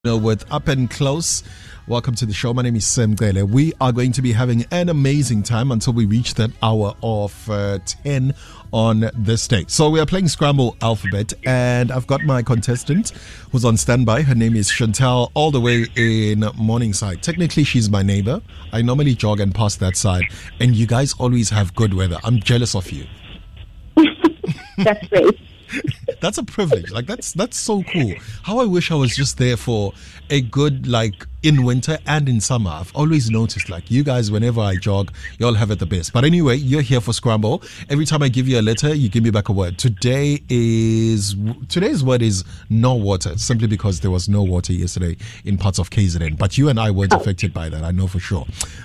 With Up and Close. Welcome to the show. My name is Sam Gele. We are going to be having an amazing time until we reach that hour of 10 on this day. So we are playing Scramble Alphabet, and I've got my contestant who's on standby. Her name is Chantal, all the way in Morningside. Technically, she's my neighbor. I normally jog and pass that side, and you guys always have good weather. I'm jealous of you. That's great. That's a privilege. Like that's so cool. How I wish I was just there for a good, like, in winter and in summer. I've always noticed, like, you guys, whenever I jog, you all have it the best. But anyway, you're here for Scramble. Every time I give you a letter, you give me back a word. Today's word is no water, simply because there was no water yesterday in parts of KZN. But you and I weren't affected by that, I know for sure.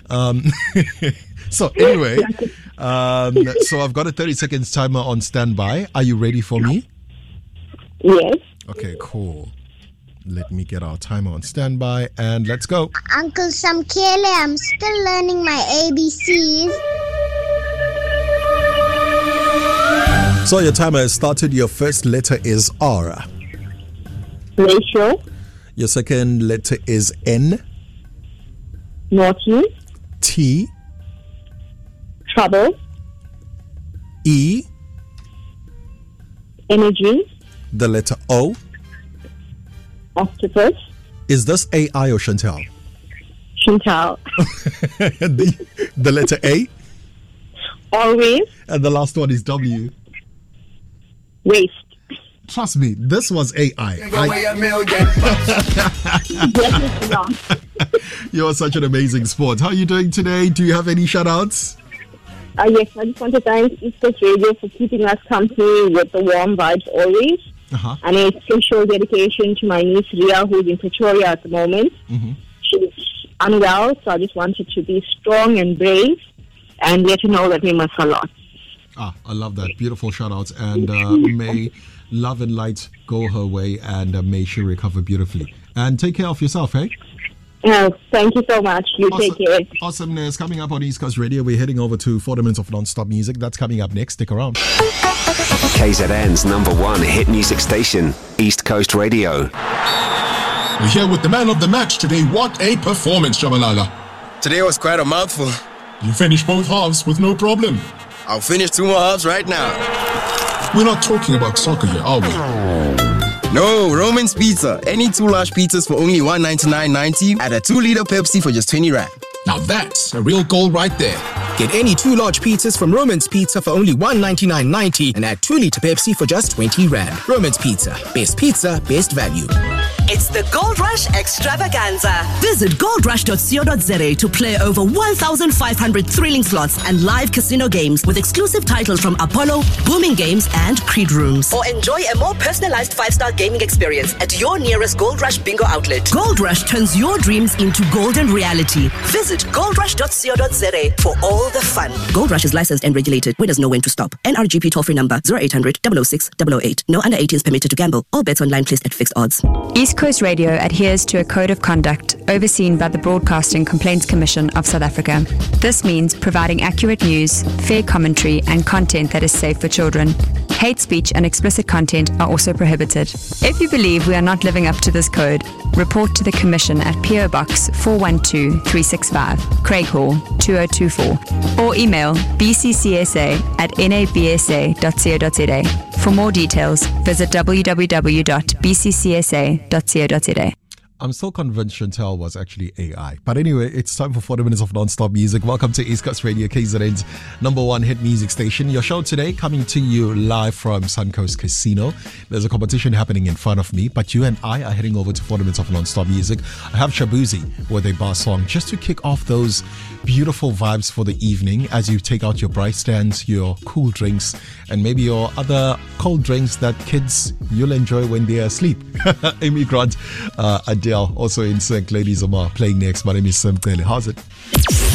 So anyway, so I've got a 30 seconds timer on standby. Are you ready for me? Yes. Okay, cool. Let me get our timer on standby and let's go. Uncle Samkele, I'm still learning my ABCs. So your timer has started. Your first letter is R. Ratio. Your second letter is N. Naughty. T. Trouble. E. Energy. The letter O. Octopus. Is this AI or Chantal? Chantal. the letter A. Always. And the last one is W. Waste. Trust me, this was AI. Definitely not. You're such an amazing sport. How are you doing today? Do you have any shout-outs? Yes, I just want to thank East Coast Radio for keeping us company with the warm vibes always. And a special dedication to my niece Ria, who's in Pretoria at the moment. She's unwell, so I just wanted to be strong and brave and let her know that we miss her a lot. I love that. Beautiful shout-outs. And may love and light go her way, and may she recover beautifully. And take care of yourself, eh? Thank you so much. You take care. Awesomeness. Coming up on East Coast Radio, we're heading over to 40 minutes of non-stop music. That's coming up next. Stick around. KZN's #1 hit music station, East Coast Radio. We're here with the man of the match today. What a performance, Shabalala. Today was quite a mouthful. You finished both halves with no problem. I'll finish 2 more halves right now. We're not talking about soccer here, are we? No, Roman's Pizza. Any 2 large pizzas for only $199.90 at a 2-liter Pepsi for just 20 Rand. Now that's a real goal right there. Get any 2 large pizzas from Roman's Pizza for only $199.90 and add 2-liter Pepsi for just 20 Rand. Roman's Pizza, best value. It's the Gold Rush Extravaganza. Visit goldrush.co.za to play over 1,500 thrilling slots and live casino games with exclusive titles from Apollo, Booming Games, and Creed Rooms. Or enjoy a more personalized 5-star gaming experience at your nearest Gold Rush bingo outlet. Gold Rush turns your dreams into golden reality. Visit goldrush.co.za for all the fun. Gold Rush is licensed and regulated. Winners know when to stop. NRGP toll-free number 0800 006 008. No under 18s permitted to gamble. All bets online placed at fixed odds. East Coast Radio adheres to a code of conduct overseen by the Broadcasting Complaints Commission of South Africa. This means providing accurate news, fair commentary, and content that is safe for children. Hate speech and explicit content are also prohibited. If you believe we are not living up to this code, report to the Commission at PO Box 412365, Craighall 2024, or email bccsa@nabsa.co.za. For more details, visit www.bccsa.co.za. I'm still convinced Chantal was actually AI. But anyway, it's time for 40 minutes of non-stop music. Welcome to East Coast Radio, KZN's #1 hit music station. Your show today coming to you live from Suncoast Casino. There's a competition happening in front of me, but you and I are heading over to 40 minutes of non-stop music. I have Shabuzi with a bar song just to kick off those beautiful vibes for the evening as you take out your bright stands, your cool drinks, and maybe your other cold drinks that kids you'll enjoy when they're asleep. Amy Grant, Adele, also in sync. Ladies Omar playing next. My name is Sam Taylor. How's it?